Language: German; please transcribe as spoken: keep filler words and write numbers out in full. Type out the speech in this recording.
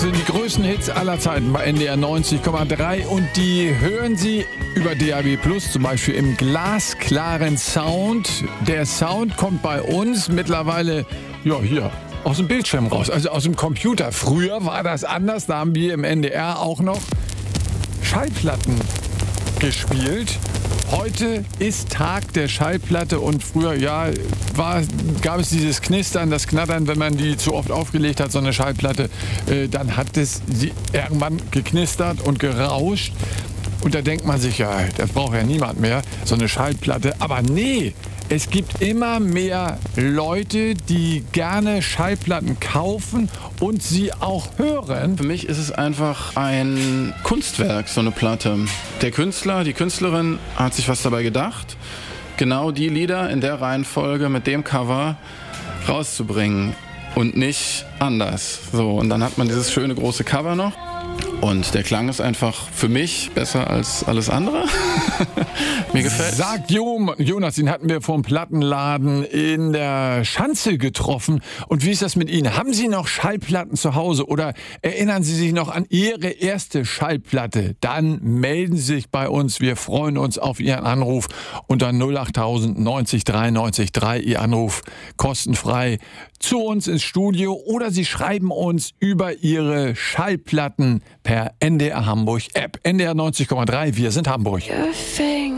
sind die größten Hits aller Zeiten bei N D R neunzig Komma drei und die hören Sie über D A B Plus, zum Beispiel im glasklaren Sound. Der Sound kommt bei uns mittlerweile, ja hier, aus dem Bildschirm raus, also aus dem Computer. Früher war das anders, da haben wir im N D R auch noch Schallplatten gespielt. Heute ist Tag der Schallplatte und früher, ja, war, gab es dieses Knistern, das Knattern, wenn man die zu oft aufgelegt hat, so eine Schallplatte, äh, dann hat es sie irgendwann geknistert und gerauscht. Und da denkt man sich, ja, das braucht ja niemand mehr, so eine Schallplatte. Aber nee, es gibt immer mehr Leute, die gerne Schallplatten kaufen und sie auch hören. Für mich ist es einfach ein Kunstwerk, so eine Platte. Der Künstler, die Künstlerin hat sich was dabei gedacht, genau die Lieder in der Reihenfolge mit dem Cover rauszubringen und nicht anders. So, und dann hat man dieses schöne große Cover noch. Und der Klang ist einfach für mich besser als alles andere. Mir gefällt. Sagt Jo- Jonas, den hatten wir vor dem Plattenladen in der Schanze getroffen. Und wie ist das mit Ihnen? Haben Sie noch Schallplatten zu Hause oder erinnern Sie sich noch an Ihre erste Schallplatte? Dann melden Sie sich bei uns. Wir freuen uns auf Ihren Anruf unter null acht tausend neunzig drei neunzig drei. Ihr Anruf kostenfrei zu uns ins Studio oder Sie schreiben uns über Ihre Schallplatten per N D R Hamburg App. N D R neunzig Komma drei, wir sind Hamburg.